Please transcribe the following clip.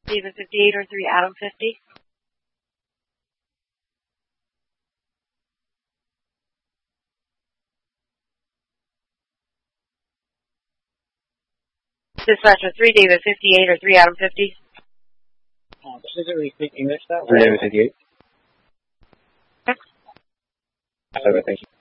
David 58 or 3 Adam 50. Dispatcher 3 David 58 or 3 Adam 50. Doesn't really speak English that way. 3 David 58. Okay. Okay, thank you.